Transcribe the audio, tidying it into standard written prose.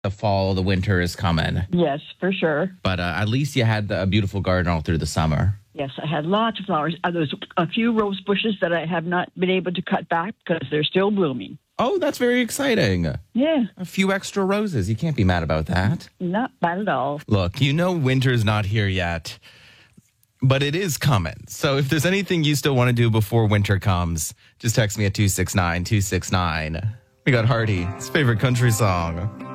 The fall, the winter is coming. Yes, for sure. But at least you had a beautiful garden all through the summer. Yes, I had lots of flowers. There's a few rose bushes that I have not been able to cut back because they're still blooming. Oh, that's very exciting. Yeah. A few extra roses. You can't be mad about that. Not bad at all. Look, winter's not here yet, but it is coming. So if there's anything you still want to do before winter comes, just text me at 269-269. We got Hardy, his favorite country song.